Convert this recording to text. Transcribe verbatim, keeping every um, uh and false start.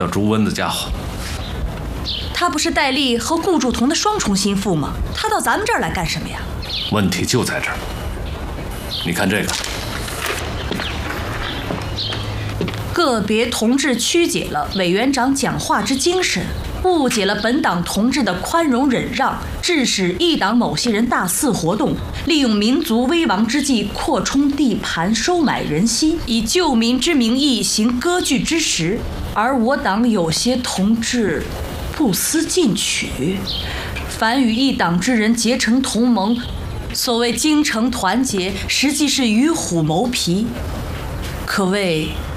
叫朱温的家伙。 他不是戴笠和顾祝同的双重心腹吗？他到咱们这儿来干什么呀？ 问题就在这儿。你看这个， 个别同志曲解了委员长讲话之精神，误解了本党同志的宽容忍让，致使一党某些人大肆活动，利用民族危亡之际扩充地盘，收买人心，以救民之名义行割据之实。而我党有些同志不思进取，凡与一党之人结成同盟，所谓精诚团结，实际是与虎谋皮，可谓